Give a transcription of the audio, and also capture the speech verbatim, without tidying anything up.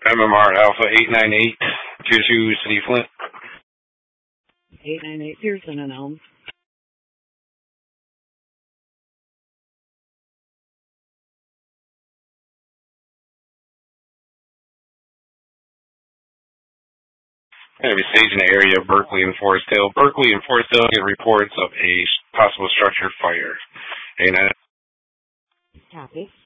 M M R Alpha eight nine eight, Tier two, City Flint. eight nine eight Pearson and Elm. I'm going to be staging the area of Berkeley and Forest Hill. Berkeley and Forest Hill get reports of a possible structure fire. eight nine eight. Copy.